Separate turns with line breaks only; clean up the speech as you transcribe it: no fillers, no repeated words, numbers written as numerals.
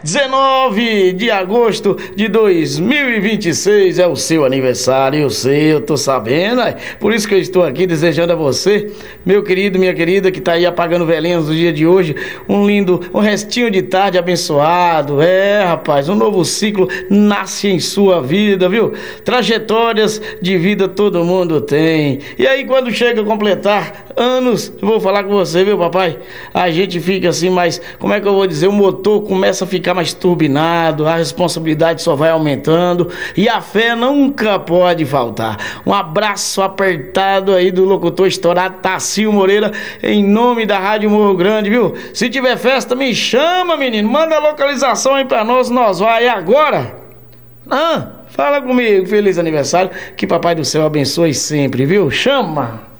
19 de agosto de 2026 é o seu aniversário, eu sei, eu tô sabendo, por isso que eu estou aqui desejando a você, meu querido, minha querida, que tá aí apagando velhinhas no dia de hoje, um restinho de tarde abençoado, rapaz, um novo ciclo nasce em sua vida, viu? Trajetórias de vida todo mundo tem, e aí quando chega a completar anos, eu vou falar com você, viu, papai? A gente fica assim, mas como é que eu vou dizer? O motor começa a ficar mais turbinado, a responsabilidade só vai aumentando e a fé nunca pode faltar. Um abraço apertado aí do locutor estourado Tacio Moreira, em nome da Rádio Morro Grande, viu? Se tiver festa, me chama, menino, manda a localização aí pra nós vai agora. Fala comigo, feliz aniversário, que papai do céu abençoe sempre, viu? Chama!